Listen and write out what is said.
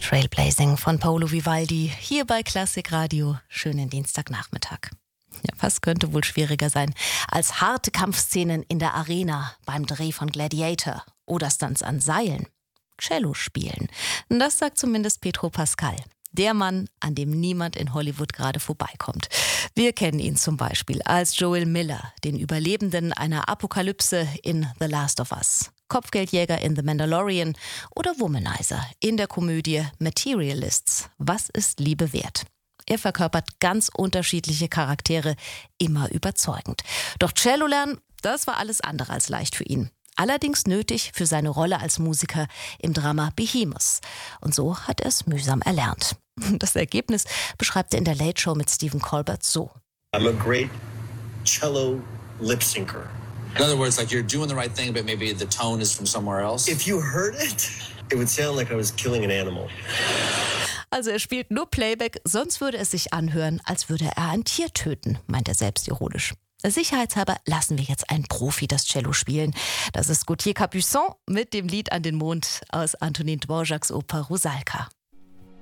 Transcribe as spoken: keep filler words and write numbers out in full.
Trailblazing von Paolo Vivaldi hier bei Klassik Radio. Schönen Dienstagnachmittag. Ja, was könnte wohl schwieriger sein als harte Kampfszenen in der Arena beim Dreh von Gladiator oder Stunts an Seilen? Cello spielen. Das sagt zumindest Pedro Pascal. Der Mann, an dem niemand in Hollywood gerade vorbeikommt. Wir kennen ihn zum Beispiel als Joel Miller, den Überlebenden einer Apokalypse in The Last of Us, Kopfgeldjäger in The Mandalorian oder Womanizer in der Komödie Materialists. Was ist Liebe wert? Er verkörpert ganz unterschiedliche Charaktere, immer überzeugend. Doch Cello lernen, das war alles andere als leicht für ihn. Allerdings nötig für seine Rolle als Musiker im Drama Behemoth. Und so hat er es mühsam erlernt. Das Ergebnis beschreibt er in der Late Show mit Stephen Colbert so. I'm a great cello lip syncer. In other words, like you're doing the right thing, but maybe the tone is from somewhere else. If you heard it, it would sound like I was killing an animal. Also er spielt nur Playback, sonst würde es sich anhören, als würde er ein Tier töten, meint er selbstironisch. Sicherheitshalber lassen wir jetzt einen Profi das Cello spielen. Das ist Gauthier Capuçon mit dem Lied An den Mond aus Antonin Dvořáks Oper Rusalka.